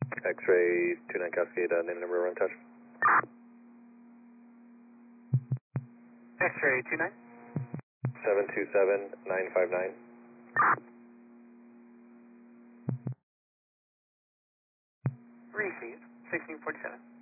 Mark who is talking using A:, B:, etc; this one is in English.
A: X-ray 29 Cascade, name and number, run touch.
B: X-ray 29.
A: 727959.
B: Received, 1647.